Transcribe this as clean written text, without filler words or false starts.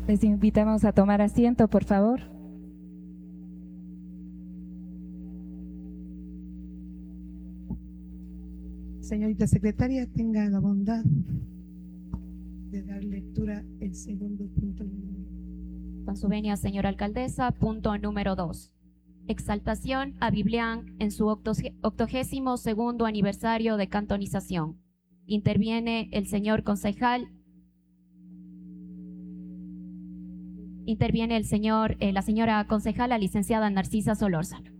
Les invitamos a tomar asiento, por favor. Señorita secretaria, tenga la bondad de dar lectura el segundo punto. Con su venia, señora alcaldesa, punto número 2. Exaltación a Biblián en su 82º aniversario de cantonización. Interviene el señor concejal. Interviene la señora concejala licenciada Narcisa Solórzano.